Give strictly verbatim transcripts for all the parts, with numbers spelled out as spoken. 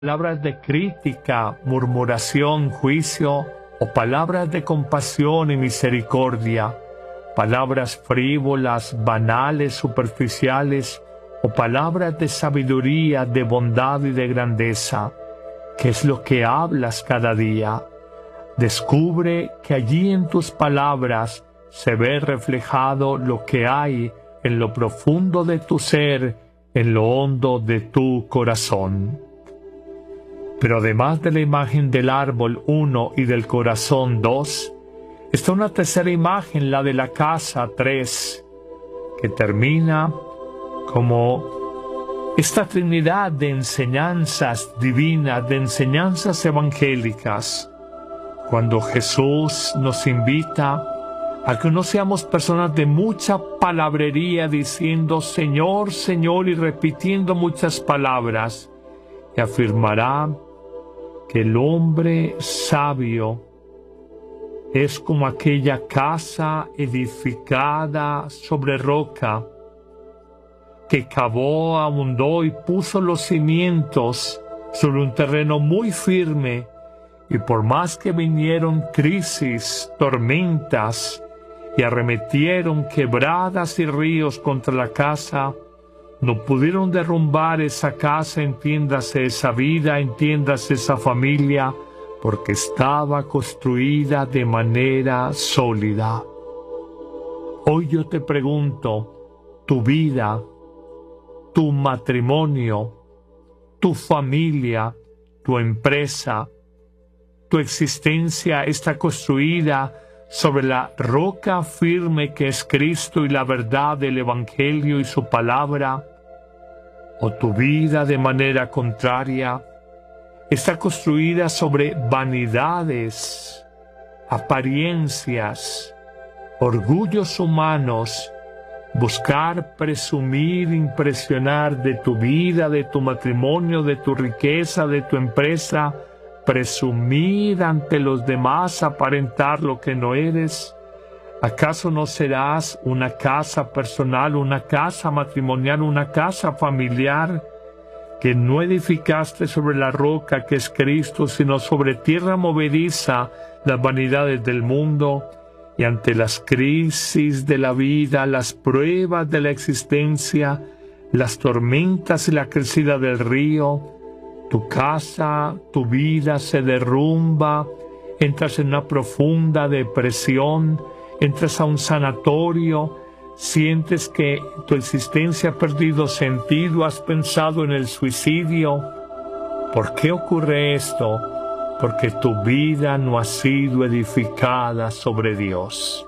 palabras de crítica, murmuración, juicio, o palabras de compasión y misericordia, palabras frívolas, banales, superficiales, o palabras de sabiduría, de bondad y de grandeza. ¿Qué es lo que hablas cada día? Descubre que allí en tus palabras se ve reflejado lo que hay en lo profundo de tu ser, en lo hondo de tu corazón. Pero además de la imagen del árbol uno y del corazón dos, está una tercera imagen, la de la casa tres, que termina como esta trinidad de enseñanzas divinas, de enseñanzas evangélicas, cuando Jesús nos invita a que no seamos personas de mucha palabrería diciendo Señor, Señor y repitiendo muchas palabras, y afirmará que el hombre sabio es como aquella casa edificada sobre roca, que cavó, ahondó y puso los cimientos sobre un terreno muy firme, y por más que vinieron crisis, tormentas, y arremetieron quebradas y ríos contra la casa, no pudieron derrumbar esa casa, entiéndase esa vida, entiéndase esa familia, porque estaba construida de manera sólida. Hoy yo te pregunto, tu vida, tu matrimonio, tu familia, tu empresa, tu existencia está construida sobre la roca firme que es Cristo y la verdad del Evangelio y su palabra, o tu vida de manera contraria está construida sobre vanidades, apariencias, orgullos humanos, buscar, presumir, impresionar de tu vida, de tu matrimonio, de tu riqueza, de tu empresa, presumir ante los demás, aparentar lo que no eres. ¿Acaso no serás una casa personal, una casa matrimonial, una casa familiar que no edificaste sobre la roca que es Cristo, sino sobre tierra movediza, las vanidades del mundo? Y ante las crisis de la vida, las pruebas de la existencia, las tormentas y la crecida del río, tu casa, tu vida se derrumba, entras en una profunda depresión, entras a un sanatorio, sientes que tu existencia ha perdido sentido, has pensado en el suicidio. ¿Por qué ocurre esto? Porque tu vida no ha sido edificada sobre Dios.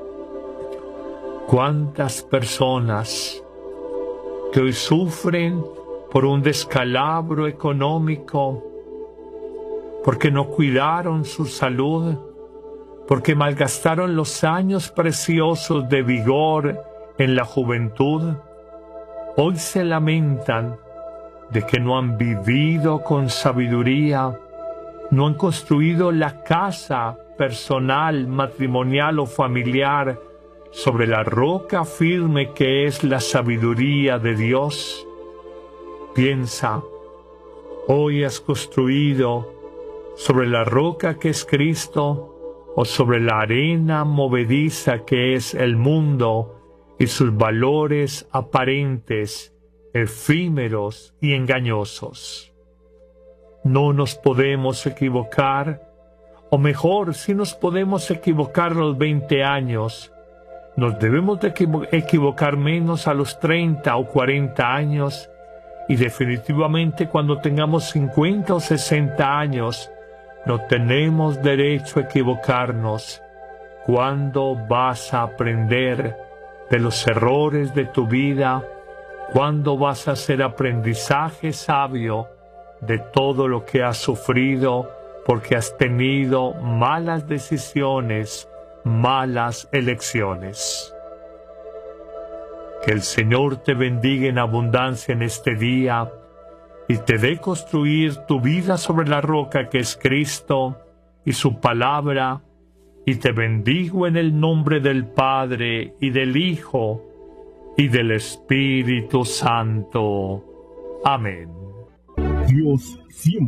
¿Cuántas personas que hoy sufren por un descalabro económico, porque no cuidaron su salud, porque malgastaron los años preciosos de vigor en la juventud, hoy se lamentan de que no han vivido con sabiduría, no han construido la casa personal, matrimonial o familiar sobre la roca firme que es la sabiduría de Dios? Piensa, hoy has construido sobre la roca que es Cristo o sobre la arena movediza que es el mundo y sus valores aparentes, efímeros y engañosos. No nos podemos equivocar, o mejor, si nos podemos equivocar a los veinte años, nos debemos de equivocar menos a los treinta o cuarenta años, y definitivamente cuando tengamos cincuenta o sesenta años, no tenemos derecho a equivocarnos. ¿Cuándo vas a aprender de los errores de tu vida? ¿Cuándo vas a hacer aprendizaje sabio de todo lo que has sufrido porque has tenido malas decisiones, malas elecciones? Que el Señor te bendiga en abundancia en este día y te dé construir tu vida sobre la roca que es Cristo y su palabra, y te bendigo en el nombre del Padre y del Hijo y del Espíritu Santo. Amén. Dios siempre